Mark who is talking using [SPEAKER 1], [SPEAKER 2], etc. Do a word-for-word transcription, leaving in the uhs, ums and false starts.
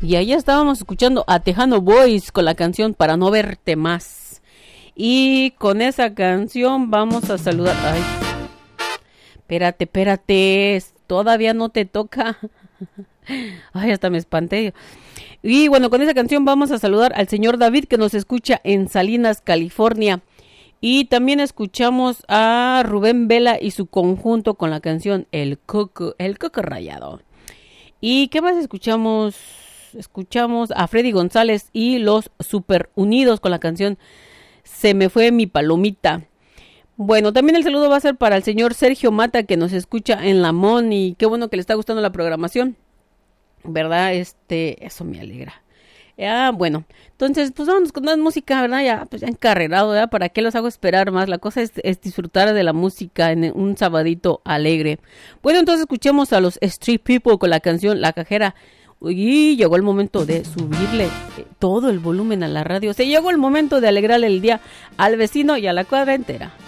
[SPEAKER 1] Y ahí estábamos escuchando a Tejano Boys con la canción Para no verte más. Y con esa canción vamos a saludar. Ay, espérate, espérate. Todavía no te toca. Ay, hasta me espanté. Y bueno, con esa canción vamos a saludar al señor David que nos escucha en Salinas, California. Y también escuchamos a Rubén Vela y su conjunto con la canción El Coco, El Coco Rayado. ¿Y qué más escuchamos? Escuchamos a Freddy González y los Super Unidos con la canción Se me fue mi palomita. Bueno, también el saludo va a ser para el señor Sergio Mata que nos escucha en Lamón y qué bueno que le está gustando la programación, ¿verdad? Este, eso me alegra. Ya, bueno, entonces pues vamos con más música, ¿verdad? Ya, pues ya encarrerado, ¿verdad? ¿Para qué los hago esperar más? La cosa es, es disfrutar de la música en un sabadito alegre. Bueno, entonces escuchemos a los Street People con la canción La Cajera. Y llegó el momento de subirle todo el volumen a la radio. Se llegó el momento de alegrarle el día al vecino y a la cuadra entera.